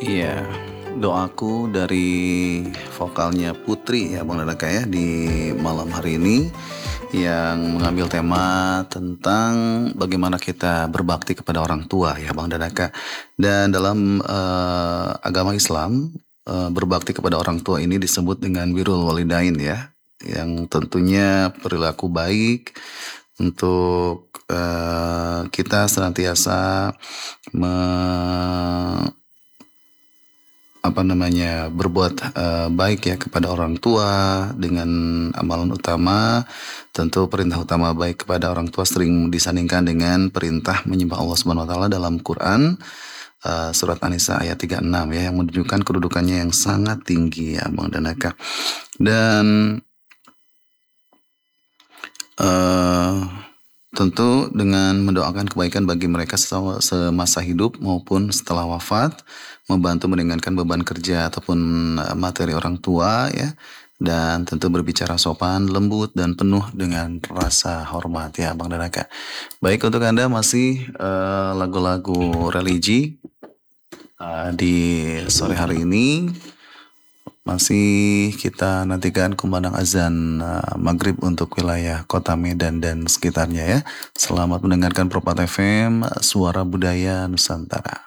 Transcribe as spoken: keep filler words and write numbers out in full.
Iya, doaku dari vokalnya Putri ya Bang Dadaka ya di malam hari ini yang mengambil tema tentang bagaimana kita berbakti kepada orang tua ya Bang Dadaka. Dan dalam eh, agama Islam eh, berbakti kepada orang tua ini disebut dengan birrul walidain ya, yang tentunya perilaku baik untuk eh, kita senantiasa me- apa namanya berbuat eh, baik ya kepada orang tua dengan amalan utama. Tentu perintah utama baik kepada orang tua sering disandingkan dengan perintah menyembah Allah Subhanahu wa taala dalam Quran, eh, surat An-Nisa ayat tiga puluh enam ya, yang menunjukkan kedudukannya yang sangat tinggi ya Bang Danaka. Dan eh tentu dengan mendoakan kebaikan bagi mereka sesama- semasa hidup maupun setelah wafat, membantu meringankan beban kerja ataupun eh, materi orang tua ya, dan tentu berbicara sopan, lembut dan penuh dengan rasa hormat ya Bang Danaka. Baik, untuk Anda masih eh, lagu-lagu religi eh, di sore hari ini masih kita nantikan kumandang azan uh, maghrib untuk wilayah kota Medan dan sekitarnya ya. Selamat mendengarkan Propat F M, Suara Budaya Nusantara.